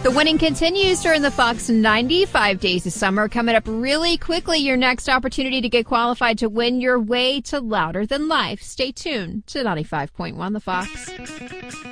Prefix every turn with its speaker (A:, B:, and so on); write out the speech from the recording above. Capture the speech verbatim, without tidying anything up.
A: The winning continues during the Fox ninety-five Days of Summer. Coming up really quickly, your next opportunity to get qualified to win your way to Louder Than Life. Stay tuned to ninety-five point one The Fox.